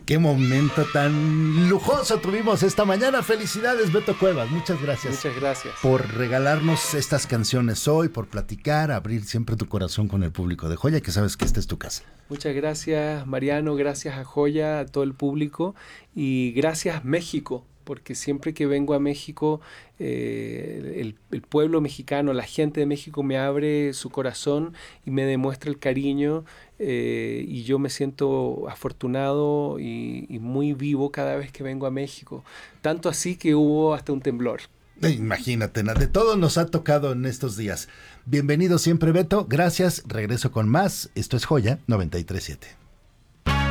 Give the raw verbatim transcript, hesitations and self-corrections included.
Qué momento tan lujoso tuvimos esta mañana. Felicidades, Beto Cuevas. Muchas gracias. Muchas gracias. Por regalarnos estas canciones hoy, por platicar, abrir siempre tu corazón con el público de Joya, que sabes que esta es tu casa. Muchas gracias, Mariano. Gracias a Joya, a todo el público. Y gracias, México, porque siempre que vengo a México, eh, el, el pueblo mexicano, la gente de México me abre su corazón y me demuestra el cariño, eh, y yo me siento afortunado y, y muy vivo cada vez que vengo a México. Tanto así que hubo hasta un temblor. Imagínate, de todo nos ha tocado en estos días. Bienvenido siempre, Beto. Gracias. Regreso con más. Esto es Joya noventa y tres punto siete.